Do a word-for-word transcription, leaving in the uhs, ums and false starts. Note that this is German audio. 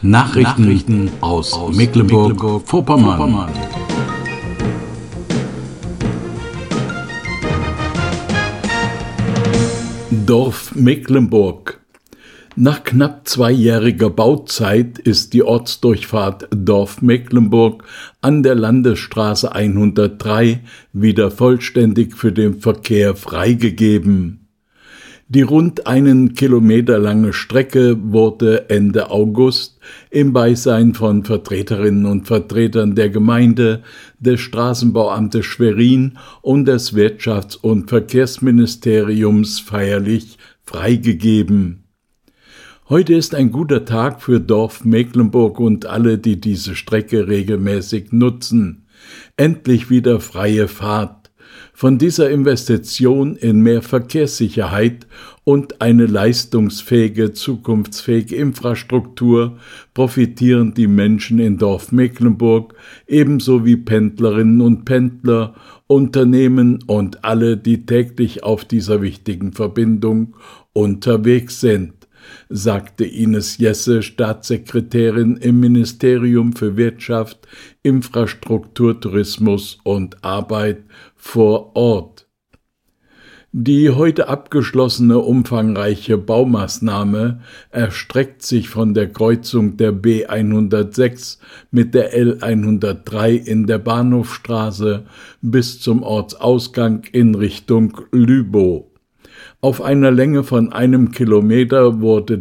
Nachrichten aus Mecklenburg-Vorpommern. Dorf Mecklenburg. Nach knapp zweijähriger Bauzeit ist die Ortsdurchfahrt Dorf Mecklenburg an der Landesstraße hundertdrei wieder vollständig für den Verkehr freigegeben. Die rund einen Kilometer lange Strecke wurde Ende August im Beisein von Vertreterinnen und Vertretern der Gemeinde, des Straßenbauamtes Schwerin und des Wirtschafts- und Verkehrsministeriums feierlich freigegeben. Heute ist ein guter Tag für Dorf Mecklenburg und alle, die diese Strecke regelmäßig nutzen. Endlich wieder freie Fahrt. Von dieser Investition in mehr Verkehrssicherheit und eine leistungsfähige, zukunftsfähige Infrastruktur profitieren die Menschen in Dorf Mecklenburg, ebenso wie Pendlerinnen und Pendler, Unternehmen und alle, die täglich auf dieser wichtigen Verbindung unterwegs sind, sagte Ines Jesse, Staatssekretärin im Ministerium für Wirtschaft, Infrastruktur, Tourismus und Arbeit vor Ort. Die heute abgeschlossene umfangreiche Baumaßnahme erstreckt sich von der Kreuzung der B hundertsechs mit der L hundertdrei in der Bahnhofstraße bis zum Ortsausgang in Richtung Lübow. Auf einer Länge von einem Kilometer wurde